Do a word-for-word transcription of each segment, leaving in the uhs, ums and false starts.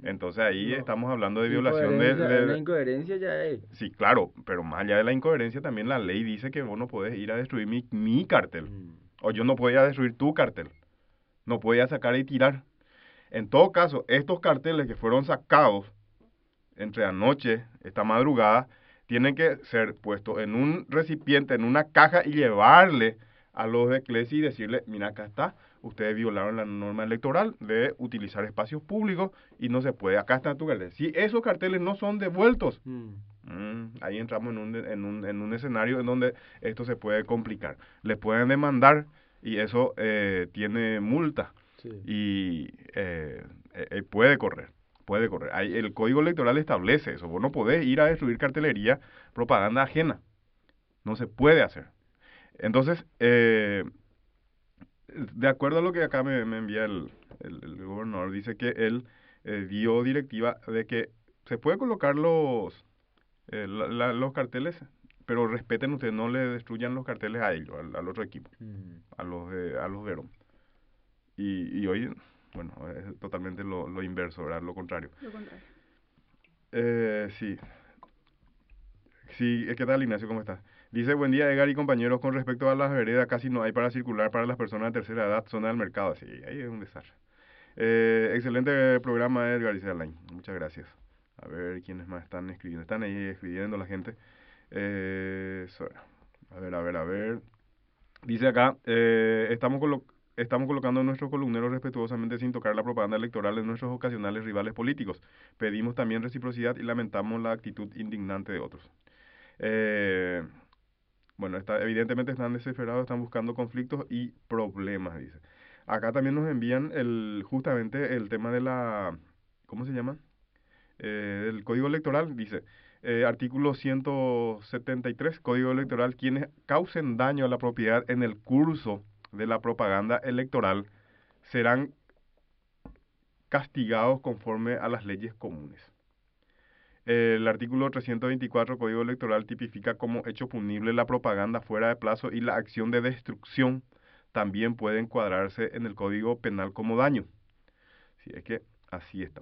Entonces ahí No. estamos hablando de violación de, Incoherencia, de- una incoherencia ya es. Sí, claro, pero más allá de la incoherencia también la ley dice que vos no podés ir a destruir mi, mi cartel. Mm. O yo no puedo ir a destruir tu cartel. No podía sacar y tirar. En todo caso, estos carteles que fueron sacados entre anoche, esta madrugada, tienen que ser puestos en un recipiente, en una caja y llevarle a los de Clesi y decirle, mira, acá está, ustedes violaron la norma electoral de utilizar espacios públicos y no se puede, acá está tu cartel. Si esos carteles no son devueltos, Mm. mm, ahí entramos en un, en, un, en un escenario en donde esto se puede complicar. Les pueden demandar y eso eh, tiene multa Sí. y eh, eh, puede correr. Puede correr. Hay, el código electoral establece eso. Vos no podés ir a destruir cartelería, propaganda ajena. No se puede hacer. Entonces, eh, de acuerdo a lo que acá me, me envía el, el, el gobernador, dice que él eh, dio directiva de que se puede colocar los, eh, la- la- los carteles, pero respeten ustedes, no le destruyan los carteles a ellos, al, al otro equipo, Mm. a los de, a los Verón. Y, y hoy, bueno, es totalmente lo, lo inverso, ¿verdad? Lo contrario. Lo contrario. Eh, sí, sí, ¿qué tal Ignacio? ¿Cómo estás? Dice, buen día Edgar y compañeros, con respecto a las veredas, casi no hay para circular para las personas de tercera edad, zona del mercado, sí, ahí es un desastre. Eh, excelente programa Edgar, dice Alain, muchas gracias. A ver quiénes más están escribiendo, están ahí escribiendo la gente. Eh, so- a ver, a ver, a ver. Dice acá, eh, estamos, colo- estamos colocando a nuestros columneros respetuosamente sin tocar la propaganda electoral de nuestros ocasionales rivales políticos. Pedimos también reciprocidad y lamentamos la actitud indignante de otros. Eh, bueno, está, evidentemente están desesperados, están buscando conflictos y problemas, dice. Acá también nos envían el, justamente el tema de la, ¿cómo se llama? Eh, del Código Electoral, dice, eh, artículo ciento setenta y tres, Código Electoral, quienes causen daño a la propiedad en el curso de la propaganda electoral serán castigados conforme a las leyes comunes. El artículo trescientos veinticuatro Código Electoral tipifica como hecho punible la propaganda fuera de plazo y la acción de destrucción también puede encuadrarse en el Código Penal como daño. Si es que así está.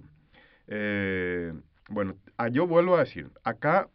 Eh, bueno, ah, yo vuelvo a decir, acá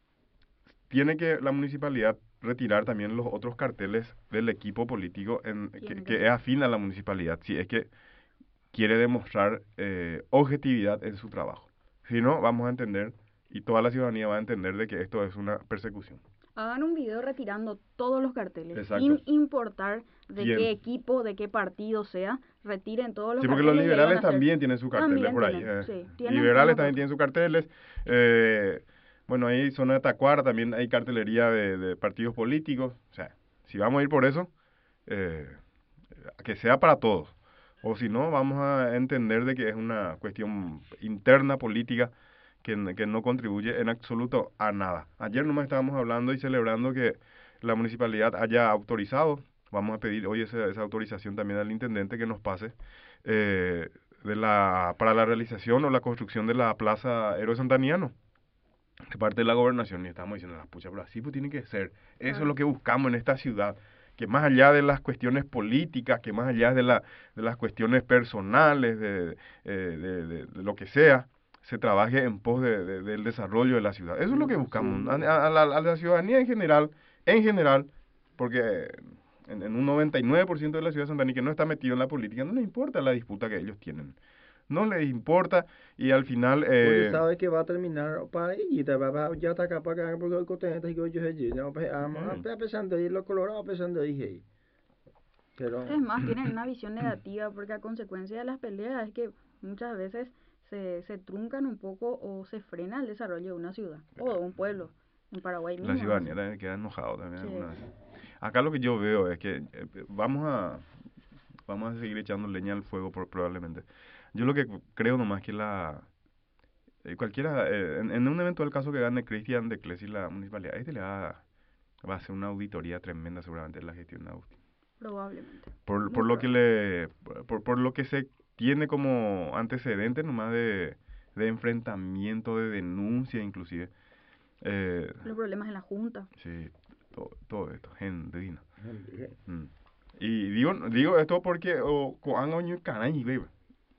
tiene que la municipalidad retirar también los otros carteles del equipo político en, que, Tiene que que es ser. afín a la municipalidad, si es que quiere demostrar eh, objetividad en su trabajo. Si no, vamos a entender y toda la ciudadanía va a entender de que esto es una persecución. Hagan un video retirando todos los carteles, Exacto. sin importar de ¿Quién? qué equipo, de qué partido sea, retiren todos los Sí, porque los carteles y ahí van a liberales hacer. también tienen sus carteles También por ahí. tienen, eh. sí, tienen Liberales uno que también otro. tienen sus carteles. Eh, bueno, ahí zona de Tacuara también hay cartelería de, de partidos políticos. O sea, si vamos a ir por eso, eh, que sea para todos. O si no, vamos a entender de que es una cuestión interna política que, n- que no contribuye en absoluto a nada. Ayer nomás estábamos hablando y celebrando que la municipalidad haya autorizado, vamos a pedir hoy esa, esa autorización también al intendente que nos pase, eh, de la, para la realización o la construcción de la Plaza Héroe Santaniano, de parte de la gobernación. Y estamos diciendo, la pucha, pero así pues tiene que ser. Eso es Claro. lo que buscamos en esta ciudad. Que más allá de las cuestiones políticas, que más allá de, la, de las cuestiones personales, de, eh, de, de, de lo que sea, se trabaje en pos de, de, del desarrollo de la ciudad. Eso es lo que Mm, buscamos. A, sí. a, a la, a la ciudadanía en general, en general, porque en, en un noventa y nueve por ciento de la ciudad de Santana que no está metido en la política, no le importa la disputa que ellos tienen. No les importa y al final... Porque Eh, sabe que va a terminar para allí, te va va- ya está acá para acá, porque hoy contenta y que hoy yo allí, no, pues, ama, eh, a pesar de ir los colorados, a pesar de dije, pero, Es más, tienen una visión negativa porque a consecuencia de las peleas es que muchas veces se, se truncan un poco o se frena el desarrollo de una ciudad o de un pueblo. En Paraguay la mismo es ciudadanía así. también queda enojado también Sí. algunas veces. Acá lo que yo veo es que eh, vamos a vamos a seguir echando leña al fuego por, probablemente. Yo lo que creo nomás que la eh, cualquiera eh, en, en un eventual caso que gane Cristian de Clesi la municipalidad, este le va, va a hacer una auditoría tremenda seguramente en la gestión de Agustín. Probablemente. Por, Muy por lo que probable. le por, por lo que se tiene como antecedente nomás de, de enfrentamiento, de denuncia inclusive. Eh, Los problemas en la Junta. sí, todo, todo esto, gente. gente, Mm. Y digo, digo esto porque o coan oño caray, güey.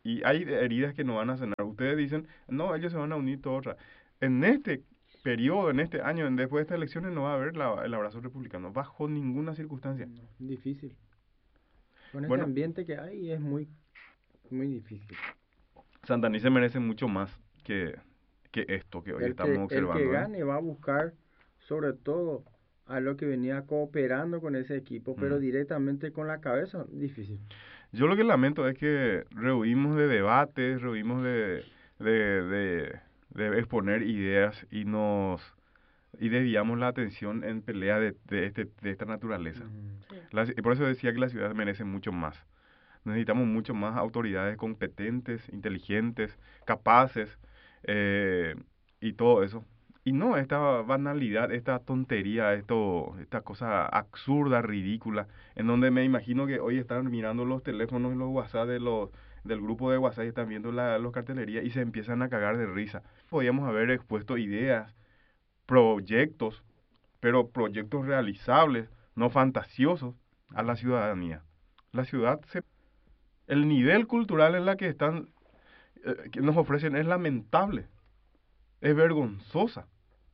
Y hay heridas que no van a sanar. Ustedes dicen, no, ellos se van a unir todos. otra- En este periodo, en este año, en- después de estas elecciones, no va a haber la- el abrazo republicano, bajo ninguna circunstancia. No, difícil. Con este Bueno, ambiente que hay es muy, muy difícil. Santaní se merece mucho más que, que esto que hoy El estamos que, el observando. que ¿eh? gane va a buscar, sobre todo, a lo que venía cooperando con ese equipo, pero Mm. directamente con la cabeza, difícil. Yo lo que lamento es que rehuimos de debates, rehuimos de, de, de, de exponer ideas y nos y desviamos la atención en peleas de, de, este, de esta naturaleza. Mm. Sí. La ci- por eso decía que la ciudad merece mucho más. Necesitamos mucho más autoridades competentes, inteligentes, capaces, eh, y todo eso. Y no esta banalidad, esta tontería, esto, esta cosa absurda, ridícula, en donde me imagino que hoy están mirando los teléfonos y los WhatsApp de los, del grupo de WhatsApp y están viendo la, los cartelerías y se empiezan a cagar de risa. Podíamos haber expuesto ideas, proyectos, pero proyectos realizables, no fantasiosos, a la ciudadanía. La ciudad se el nivel cultural en la que están, eh, que nos ofrecen es lamentable, es vergonzosa.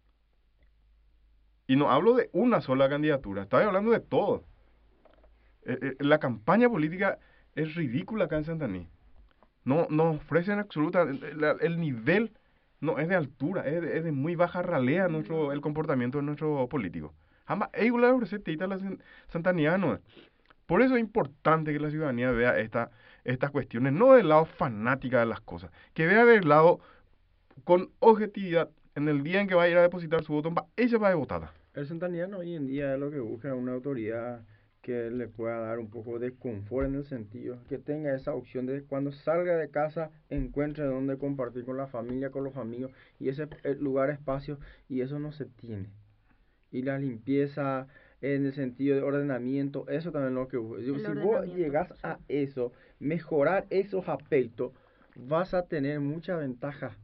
Y no hablo de una sola candidatura, estoy hablando de todo. Eh, eh, la campaña política es ridícula acá en Santaní. No nos ofrecen absoluta, el, el nivel no es de altura, es de, es de muy baja ralea nuestro, el comportamiento de nuestro político. Jamás, ey, la recetita la san- santaniano. Por eso es importante que la ciudadanía vea esta, estas cuestiones, no del lado fanática de las cosas, que vea del lado con objetividad en el día en que va a ir a depositar su voto, va- ella va a votar. El santaniano hoy en día es lo que busca una autoridad que le pueda dar un poco de confort en el sentido, que tenga esa opción de cuando salga de casa encuentre donde compartir con la familia, con los amigos y ese eh, lugar, espacio, y eso no se tiene. Y la limpieza en el sentido de ordenamiento, eso también es lo que busco. Yo, El si vos ordenamiento, llegas sí. a eso, mejorar esos aspectos, vas a tener mucha ventaja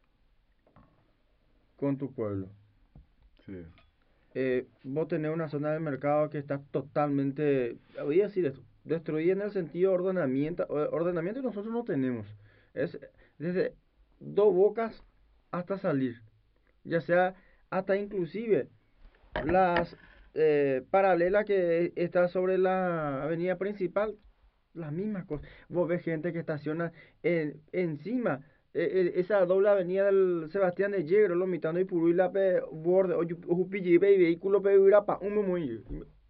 con tu pueblo. Sí. Eh, vos tenés una zona del mercado que está totalmente, voy a decir esto, destruida en el sentido de ordenamiento, o- ordenamiento que nosotros no tenemos. Es desde dos bocas hasta salir, ya sea hasta inclusive las eh, paralelas que está sobre la avenida principal, las mismas cosas. Vos ves gente que estaciona en, encima, eh, eh, esa doble avenida del Sebastián de Yegro, lo mitando y puro y la pe borde, o jupilli, vehículo pe ira pa un muy.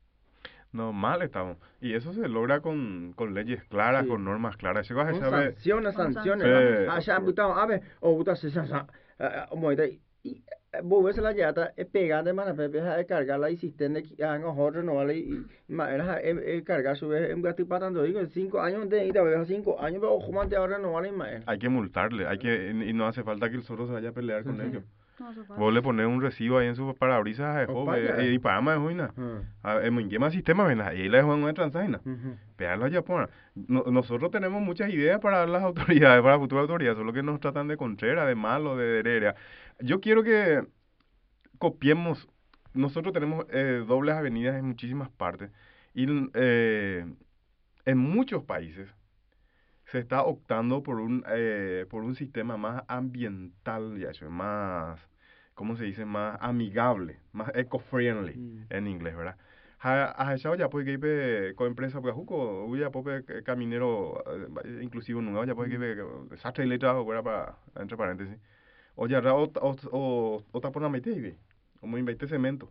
No, mal estamos. Y eso se logra con, con leyes claras, Sí. con normas claras. Si vas a Con saber, sanciones, Con sanciones. sanciones. Ah, ya, puta, a ver, o puta, se sa- sa- ah, ah, moita, y y, eh, vos ves la llata, es pegante, man, pe deja de cargarla y sistema que han ojo renovarla y manera es cargar su vez en gasto patando digo cinco años de ida, ves cinco años, pero ojo man te ahora renovarla y más. hay que multarle, hay que, y no hace falta que el zorro se vaya a pelear con Ujú. ellos. No hace falta. Vos le pones un recibo ahí en su parabrisas de O joven paga. y para más de joina. Ah. En qué más sistema ven ahí la juegan una transaina. Ujú. Veanlo allá por. No- nosotros tenemos muchas ideas para las autoridades, para futuras autoridades, solo que nos tratan de contrera, de malo, de derecha. Yo quiero que copiemos. Nosotros tenemos eh, dobles avenidas en muchísimas partes y eh, en muchos países se está optando por un eh, por un sistema más ambiental, ya eso, más, ¿cómo se dice? Más amigable, más eco-friendly Mm. en inglés, ¿verdad? Ha ha echado ya pues que ibe con empresa pues juco, uya pope caminero eh, inclusive no ya pues que ibe sastre letra o para entre paréntesis. O ya ra o o o o tapona mete ibe, como invite cemento.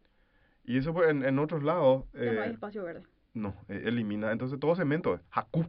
Y eso pues en, en otros lados Ya no hay eh, espacio verde. no, eh, elimina, entonces todo cemento, jacu.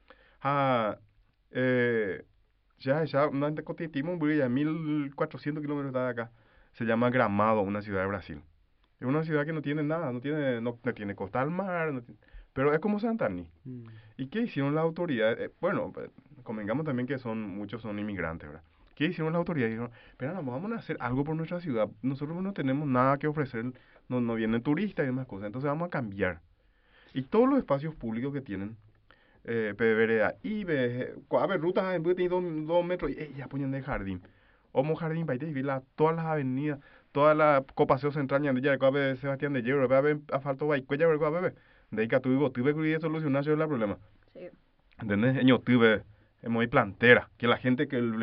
Ha, eh, ya, ya, no te cotitimos, ya mil cuatrocientos kilómetros de acá. Se llama Gramado, una ciudad de Brasil. Es una ciudad que no tiene nada, no tiene, no, no tiene costa al mar, no tiene- pero es como Santaní. Mm. ¿Y qué hicieron las autoridades? Eh, bueno, pues, convengamos también que son, muchos son inmigrantes, ¿verdad? ¿Qué hicieron las autoridades? Dijeron, pero no, vamos a hacer algo por nuestra ciudad. Nosotros no tenemos nada que ofrecer, no, no vienen turistas y demás cosas, entonces vamos a cambiar. Y todos los espacios públicos que tienen, eh, pe- vereda, y ve, a ver, rutas en tiene dos, dos metros, y eh, ya ponen de jardín. Omo jardín, para ir la, todas las avenidas, toda la Copaseo Central, ya de Coabe Sebastián de Hierro, a ver, asfalto, va, y cuella, ver, bebé. De ahí que tuve, tuve que solucionar ese el problema. Sí. ¿Entendés? Yo tuve es muy plantera, que la gente, que el